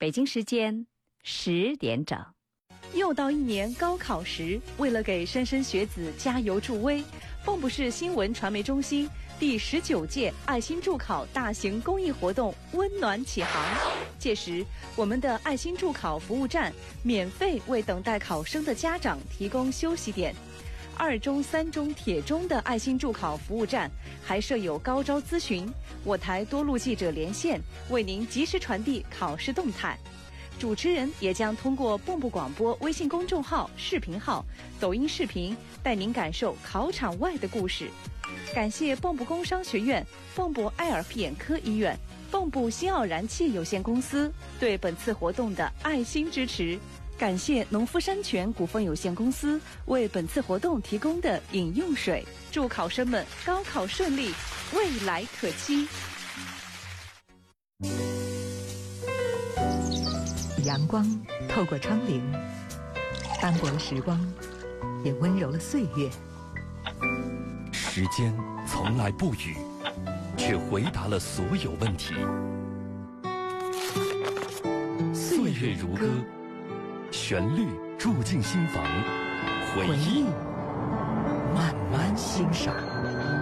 北京时间10点整。 又到一年高考时，为了给莘莘学子加油助威，蚌埠市新闻传媒中心第19届爱心助考大型公益活动温暖启航。届时，我们的爱心助考服务站免费为等待考生的家长提供休息点。2中、3中、铁中的爱心助考服务站还设有高招咨询，我台多路记者连线，为您及时传递考试动态。主持人也将通过蚌埠广播微信公众号、视频号、抖音视频，带您感受考场外的故事。感谢蚌埠工商学院、蚌埠爱尔皮眼科医院、蚌埠新奥燃气有限公司对本次活动的爱心支持。感谢农夫山泉股份有限公司为本次活动提供的饮用水。祝考生们高考顺利，未来可期。 阳光透过窗棂，斑驳了时光，也温柔了岁月。 时间从来不语，却回答了所有问题。岁月如歌，旋律住进心房，回忆慢慢欣赏。